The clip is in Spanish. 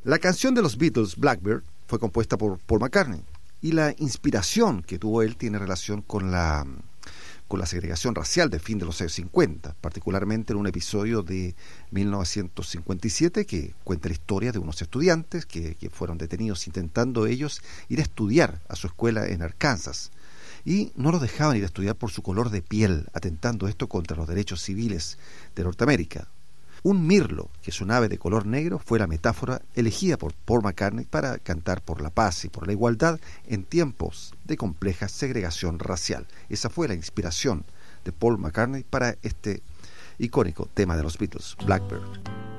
La canción de los Beatles, Blackbird, fue compuesta por Paul McCartney, y la inspiración que tuvo él tiene relación con la segregación racial del fin de los años 50, particularmente en un episodio de 1957 que cuenta la historia de unos estudiantes que fueron detenidos intentando ellos ir a estudiar a su escuela en Arkansas, y no los dejaban ir a estudiar por su color de piel, atentando esto contra los derechos civiles de Norteamérica. Un mirlo, que es un ave de color negro, fue la metáfora elegida por Paul McCartney para cantar por la paz y por la igualdad en tiempos de compleja segregación racial. Esa fue la inspiración de Paul McCartney para este icónico tema de los Beatles, Blackbird.